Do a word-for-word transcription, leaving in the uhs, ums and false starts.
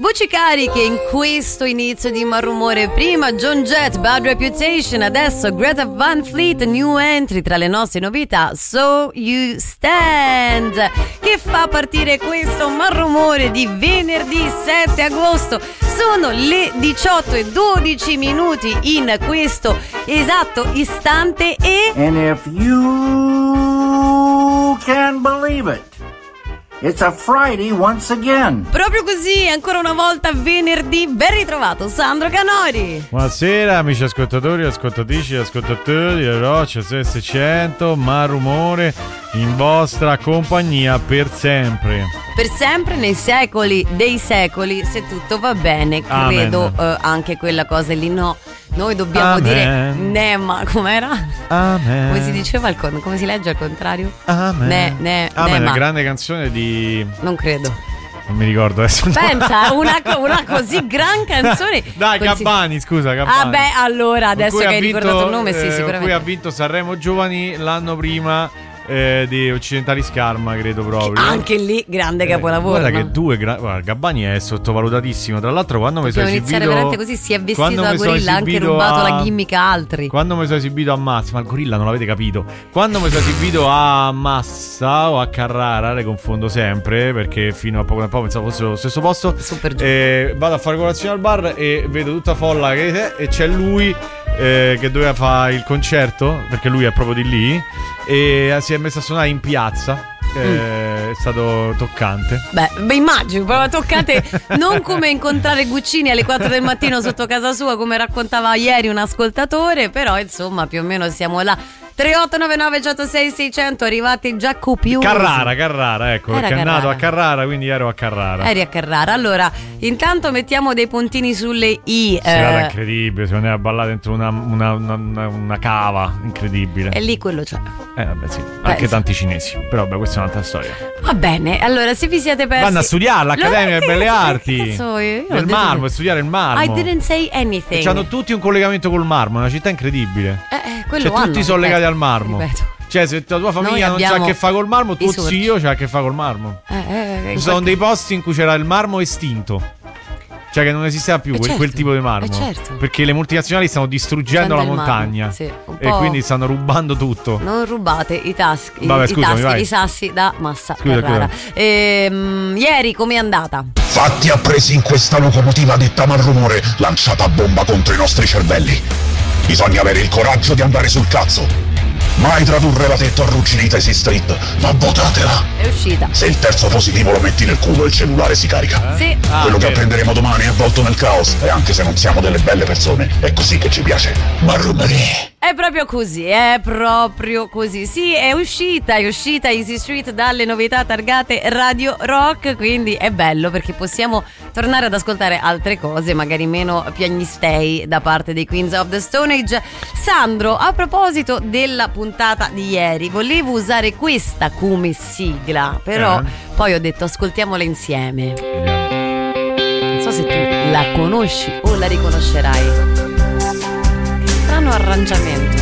Voci cariche in questo inizio di Malrumore. Prima John Jett, Bad Reputation, adesso Greta Van Fleet, new entry tra le nostre novità, So You Stand, che fa partire questo Malrumore di venerdì sette agosto. Sono le diciotto e dodici minuti in questo esatto istante e... And if you can believe it, it's a Friday once again. Proprio così, ancora una volta venerdì. Ben ritrovato Sandro Canori. Buonasera amici ascoltatori, ascoltatrici, ascoltatori di Roccia seicento, Malrumore in vostra compagnia per sempre. Per sempre, nei secoli dei secoli, se tutto va bene, credo eh, anche quella cosa lì. No, noi dobbiamo Amen. dire Nema, com'era? Amen. Come si diceva al con- come si legge al contrario? Amen. Ne, ne, Amen, Nema. la grande canzone di... Non credo. Non mi ricordo adesso. Pensa, una, una così gran canzone. Dai, Consi- Gabbani, scusa, Gabbani. Ah beh, allora, adesso che hai vinto, ricordato il nome, sì, eh, sicuramente. Con cui ha vinto Sanremo Giovani l'anno prima eh, di Occidentali Scarma, credo proprio. Anche lì, grande capolavoro. Eh, guarda no? che due gra- guarda, Gabbani è sottovalutatissimo. Tra l'altro, quando mi sono Dobbiamo esibito, iniziare veramente così. Si è vestito quando da mi sono gorilla, ha anche esibito rubato a- la gimmick a altri. Quando mi sono esibito a Massa, ma il gorilla non l'avete capito. Quando mi sono esibito a Massa o a Carrara, le confondo sempre perché fino a poco tempo fa pensavo fosse lo stesso posto. Super giù. Eh, vado a fare colazione al bar e vedo tutta folla che, e c'è lui eh, che doveva fare il concerto perché lui è proprio di lì e si è messo a suonare in piazza. Eh, Mm. È stato toccante. Beh, beh, immagino, proprio toccate. Non come incontrare Guccini alle quattro del mattino sotto casa sua, come raccontava ieri un ascoltatore, però insomma più o meno siamo là. tre otto nove nove uno zero sei sei zero zero, arrivati già copiosi. Carrara, Carrara, ecco, Era perché è Carrara. nato a Carrara, quindi ero a Carrara. Eri a Carrara. Allora, intanto mettiamo dei puntini sulle i. Serata eh, incredibile, si andava a ballare dentro una, una, una, una, una cava incredibile. e lì quello c'è. Eh vabbè sì, anche sì. tanti cinesi, però vabbè questa è un'altra storia. Va bene, allora se vi siete persi. Vanno a studiare all'Accademia delle Belle Arti. Che cazzo, io ho Nel detto marmo, che- a studiare il marmo. I didn't say anything. E hanno tutti un collegamento col marmo, è una città incredibile. Eh, eh, quello Cioè hanno, tutti sono ripeto, legati al marmo. ripeto. Cioè se la tua Noi famiglia non c'ha a abbiamo che fare col marmo, i tuo sorci. zio c'ha a che fare col marmo. Eh, eh, eh, Ci sono dei posti in cui c'era il marmo estinto. Cioè che non esisteva più Eh, quel, certo. quel tipo di marmo. Eh, certo. Perché le multinazionali stanno distruggendo la Prende il marmo, montagna. sì, un E po'. quindi stanno rubando tutto. Non rubate i taschi, Vabbè, i, scusami, taschi vai. i sassi da Massa Scusa, Carrara. Ehm, ieri com'è andata? Fatti appresi in questa locomotiva detta Malrumore, lanciata a bomba contro i nostri cervelli. Bisogna avere il coraggio di andare sul cazzo. Mai tradurre la tetta arrugginita Easy Street, ma votatela. È uscita. Se il terzo positivo lo metti nel culo, il cellulare si carica. Sì. Ah, Quello che ok. apprenderemo domani è avvolto nel caos, e anche se non siamo delle belle persone, è così che ci piace. Malrumore. È proprio così, è proprio così. Sì, è uscita, è uscita Easy Street dalle novità targate Radio Rock, quindi è bello perché possiamo tornare ad ascoltare altre cose, magari meno piagnistei da parte dei Queens of the Stone Age. Sandro, a proposito della puntata di ieri, volevo usare questa come sigla, però Eh. poi ho detto ascoltiamola insieme. Non so se tu la conosci o la riconoscerai. Che strano arrangiamento.